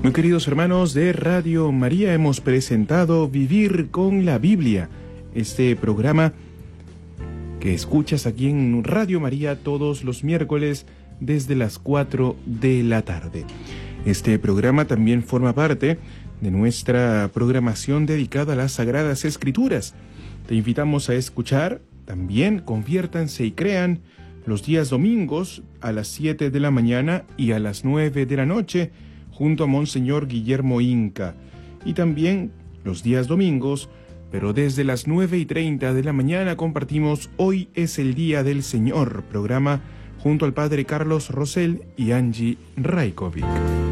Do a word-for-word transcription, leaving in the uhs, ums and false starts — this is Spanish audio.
Muy queridos hermanos de Radio María, hemos presentado Vivir con la Biblia, este programa que escuchas aquí en Radio María todos los miércoles desde las cuatro de la tarde. Este programa también forma parte de nuestra programación dedicada a las Sagradas Escrituras. Te invitamos a escuchar también Conviértanse y Crean los días domingos a las siete de la mañana y a las nueve de la noche junto a Monseñor Guillermo Inca. Y también los días domingos, pero desde las nueve y treinta de la mañana compartimos Hoy es el Día del Señor, programa junto al Padre Carlos Rosell y Angie Rajkovic.